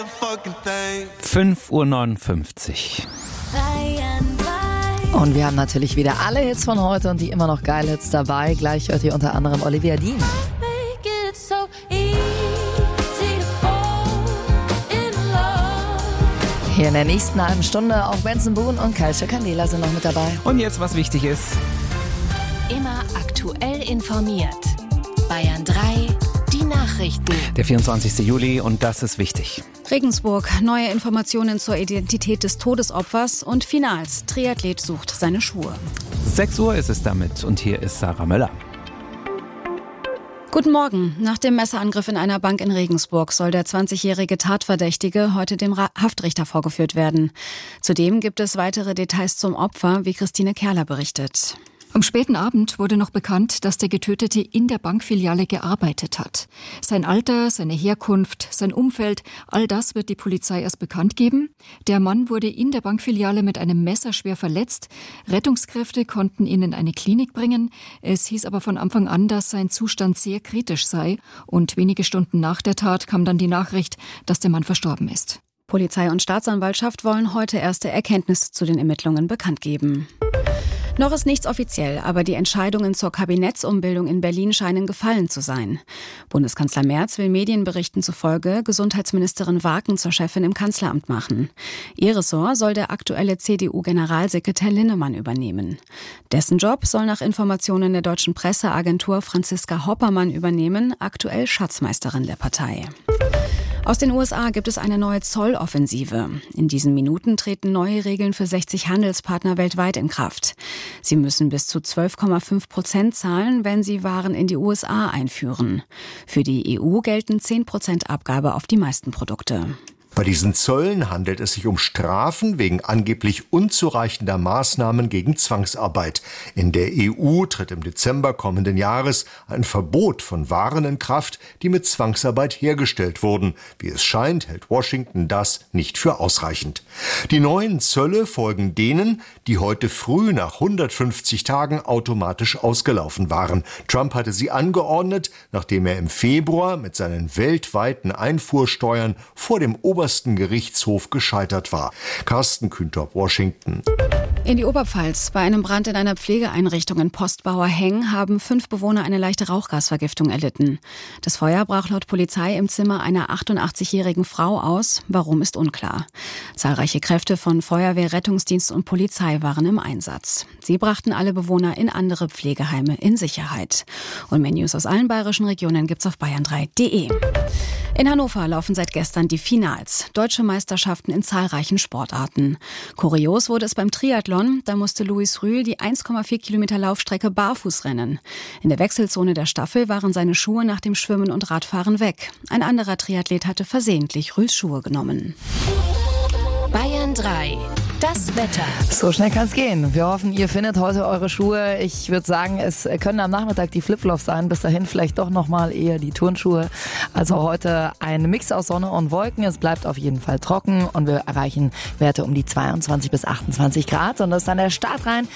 5:59 Uhr. Und wir haben natürlich wieder alle Hits von heute und die immer noch geile Hits dabei. Gleich hört ihr unter anderem Olivia Dean. Hier in der nächsten halben Stunde auch Benson Boone und Kaiser Candela sind noch mit dabei. Und jetzt, was wichtig ist. Immer aktuell informiert. Bayern 3, die Nachrichten. Der 24. Juli und das ist wichtig. Regensburg, neue Informationen zur Identität des Todesopfers und Finals. Triathlet sucht seine Schuhe. 6 Uhr ist es damit und hier ist Sarah Möller. Guten Morgen. Nach dem Messerangriff in einer Bank in Regensburg soll der 20-jährige Tatverdächtige heute dem Haftrichter vorgeführt werden. Zudem gibt es weitere Details zum Opfer, wie Christine Kerler berichtet. Am späten Abend wurde noch bekannt, dass der Getötete in der Bankfiliale gearbeitet hat. Sein Alter, seine Herkunft, sein Umfeld, all das wird die Polizei erst bekannt geben. Der Mann wurde in der Bankfiliale mit einem Messer schwer verletzt. Rettungskräfte konnten ihn in eine Klinik bringen. Es hieß aber von Anfang an, dass sein Zustand sehr kritisch sei. Und wenige Stunden nach der Tat kam dann die Nachricht, dass der Mann verstorben ist. Polizei und Staatsanwaltschaft wollen heute erste Erkenntnisse zu den Ermittlungen bekannt geben. Noch ist nichts offiziell, aber die Entscheidungen zur Kabinettsumbildung in Berlin scheinen gefallen zu sein. Bundeskanzler Merz will Medienberichten zufolge Gesundheitsministerin Waken zur Chefin im Kanzleramt machen. Ihr Ressort soll der aktuelle CDU-Generalsekretär Linnemann übernehmen. Dessen Job soll nach Informationen der deutschen Presseagentur Franziska Hoppermann übernehmen, aktuell Schatzmeisterin der Partei. Aus den USA gibt es eine neue Zolloffensive. In diesen Minuten treten neue Regeln für 60 Handelspartner weltweit in Kraft. Sie müssen bis zu 12,5% zahlen, wenn sie Waren in die USA einführen. Für die EU gelten 10% Abgabe auf die meisten Produkte. Bei diesen Zöllen handelt es sich um Strafen wegen angeblich unzureichender Maßnahmen gegen Zwangsarbeit. In der EU tritt im Dezember kommenden Jahres ein Verbot von Waren in Kraft, die mit Zwangsarbeit hergestellt wurden. Wie es scheint, hält Washington das nicht für ausreichend. Die neuen Zölle folgen denen, die heute früh nach 150 Tagen automatisch ausgelaufen waren. Trump hatte sie angeordnet, nachdem er im Februar mit seinen weltweiten Einfuhrsteuern vor dem obersten Gerichtshof gescheitert war. Carsten Kühntorp, Washington. In die Oberpfalz. Bei einem Brand in einer Pflegeeinrichtung in Postbauer Heng haben 5 Bewohner eine leichte Rauchgasvergiftung erlitten. Das Feuer brach laut Polizei im Zimmer einer 88-jährigen Frau aus. Warum, ist unklar. Zahlreiche Kräfte von Feuerwehr, Rettungsdienst und Polizei waren im Einsatz. Sie brachten alle Bewohner in andere Pflegeheime in Sicherheit. Und mehr News aus allen bayerischen Regionen gibt's auf bayern3.de. In Hannover laufen seit gestern die Finals. Deutsche Meisterschaften in zahlreichen Sportarten. Kurios wurde es beim Triathlon. Da musste Luis Rühl die 1,4 Kilometer Laufstrecke barfuß rennen. In der Wechselzone der Staffel waren seine Schuhe nach dem Schwimmen und Radfahren weg. Ein anderer Triathlet hatte versehentlich Rühls Schuhe genommen. Bayern 3. Das Wetter. So schnell kann es gehen. Wir hoffen, ihr findet heute eure Schuhe. Ich würde sagen, es können am Nachmittag die Flipflops sein. Bis dahin vielleicht doch nochmal eher die Turnschuhe. Also heute ein Mix aus Sonne und Wolken. Es bleibt auf jeden Fall trocken und wir erreichen Werte um die 22 bis 28 Grad. Und das ist dann der Start rein